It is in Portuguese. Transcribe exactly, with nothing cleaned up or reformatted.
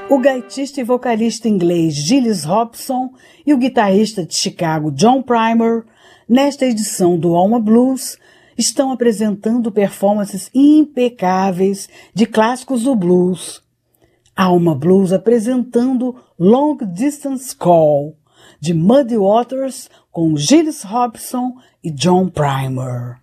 O gaitista e vocalista inglês Gilles Hobson e o guitarrista de Chicago John Primer, nesta edição do Alma Blues, estão apresentando performances impecáveis de clássicos do blues. Alma Blues apresentando Long Distance Call, de Muddy Waters, com Gilles Hobson e John Primer.